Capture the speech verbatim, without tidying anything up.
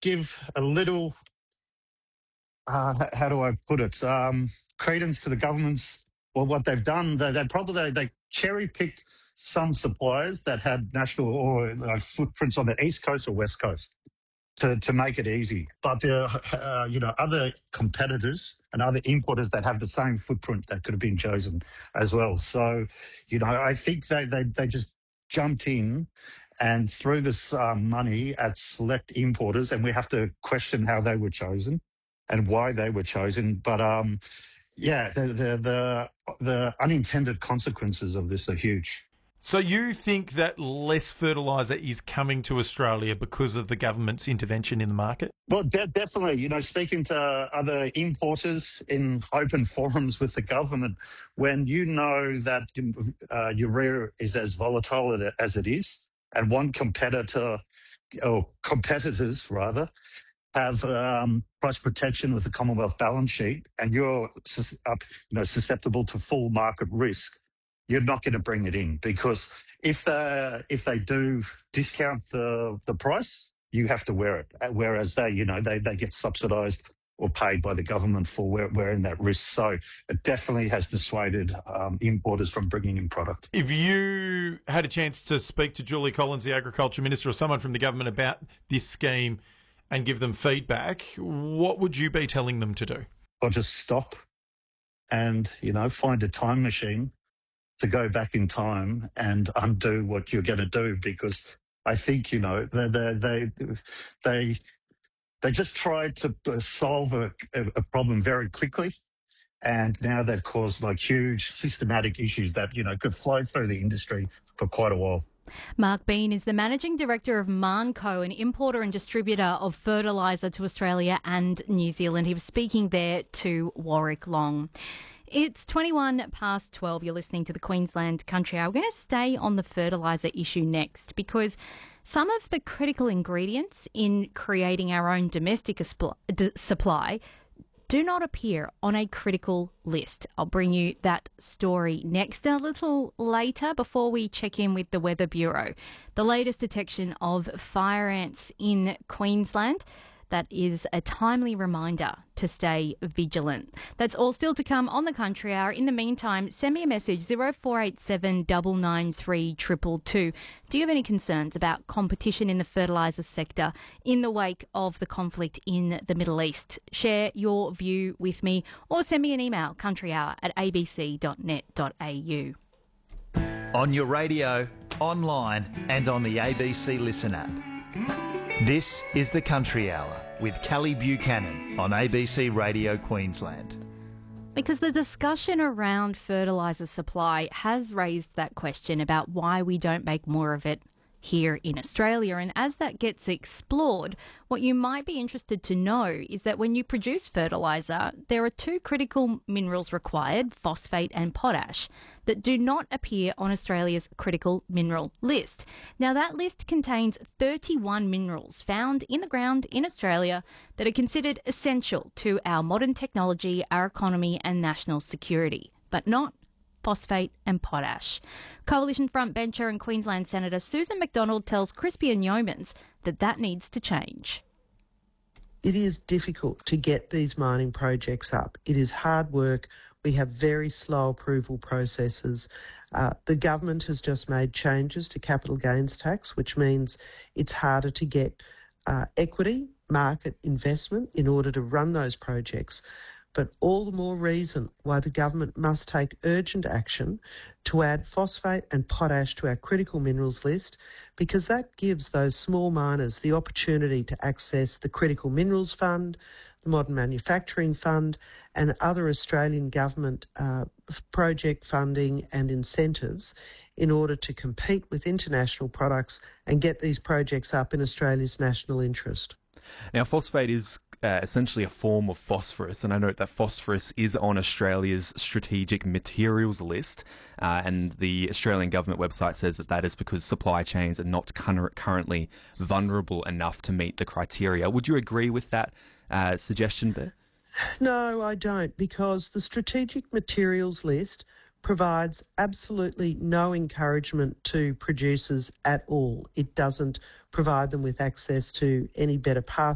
give a little, uh, h- how do I put it, um, credence to the government's, well, what they've done. They, they probably, they, they cherry-picked some suppliers that had national or uh, footprints on the East Coast or West Coast to, to make it easy. But there are, uh, you know, other competitors and other importers that have the same footprint that could have been chosen as well. So, you know, I think they, they, they just jumped in and threw this um, money at select importers, and we have to question how they were chosen and why they were chosen. But um, yeah, the, the the the unintended consequences of this are huge. So you think that less fertiliser is coming to Australia because of the government's intervention in the market? Well, de- definitely. You know, speaking to other importers in open forums with the government, when you know that uh, urea is as volatile as it is, and one competitor or competitors rather have um, price protection with the Commonwealth balance sheet, and you're sus- uh, you know susceptible to full market risk, you're not going to bring it in, because if they if they do discount the the price, you have to wear it. Whereas they you know they they get subsidised or paid by the government for wear, wearing that risk. So it definitely has dissuaded um, importers from bringing in product. If you had a chance to speak to Julie Collins, the Agriculture Minister, or someone from the government about this scheme and give them feedback, what would you be telling them to do? Or just stop and, you know, find a time machine to go back in time and undo what you're going to do, because I think, you know, they they they they, they just tried to solve a, a problem very quickly, and now they've caused like huge systematic issues that, you know, could flow through the industry for quite a while. Mark Bean is the Managing Director of Marnco, an importer and distributor of fertiliser to Australia and New Zealand. He was speaking there to Warwick Long. It's twenty-one past twelve. You're listening to the Queensland Country Hour. We're going to stay on the fertiliser issue next, because some of the critical ingredients in creating our own domestic supply do not appear on a critical list. I'll bring you that story next, a little later, before we check in with the Weather Bureau. The latest detection of fire ants in Queensland. That is a timely reminder to stay vigilant. That's all still to come on the Country Hour. In the meantime, send me a message, zero four eight seven nine nine three two two two. Do you have any concerns about competition in the fertiliser sector in the wake of the conflict in the Middle East? Share your view with me, or send me an email, countryhour at a b c dot net dot a u. On your radio, online and on the A B C Listen app. This is the Country Hour with Kelly Buchanan on A B C Radio Queensland. Because the discussion around fertiliser supply has raised that question about why we don't make more of it here in Australia. And as that gets explored, what you might be interested to know is that when you produce fertiliser, there are two critical minerals required, phosphate and potash, that do not appear on Australia's critical mineral list. Now, that list contains thirty-one minerals found in the ground in Australia that are considered essential to our modern technology, our economy and national security, but not phosphate and potash. Coalition frontbencher and Queensland Senator Susan McDonald tells Crispian Yeomans that that needs to change. It is difficult to get these mining projects up. It is hard work. We have very slow approval processes. Uh, the government has just made changes to capital gains tax, which means it's harder to get uh, equity, market investment in order to run those projects. But all the more reason why the government must take urgent action to add phosphate and potash to our critical minerals list, because that gives those small miners the opportunity to access the Critical Minerals Fund, the Modern Manufacturing Fund and other Australian government uh, project funding and incentives in order to compete with international products and get these projects up in Australia's national interest. Now, phosphate is uh, essentially a form of phosphorus, and I note that phosphorus is on Australia's strategic materials list, uh, and the Australian government website says that that is because supply chains are not cur- currently vulnerable enough to meet the criteria. Would you agree with that uh, suggestion there? No, I don't, because the strategic materials list provides absolutely no encouragement to producers at all. It doesn't provide them with access to any better path